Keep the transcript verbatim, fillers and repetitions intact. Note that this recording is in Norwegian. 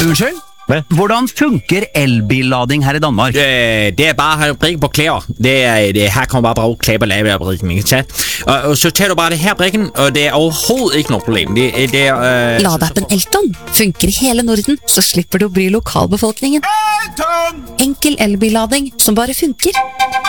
Unnskyld? Hvordan funker elbillading her i Danmark? Det, det er bare at brikke på klæder. Det er, det, her kommer bare bruge klæber lave af brikken, ikke sant? Og, og så tager du bare det her brikken, og det er overhovedet ikke noe problem. Det, det er... Øh, Ladeappen Elton funker i hele Norden, så slipper du å bry lokalbefolkningen. Enkel elbillading som bare funker.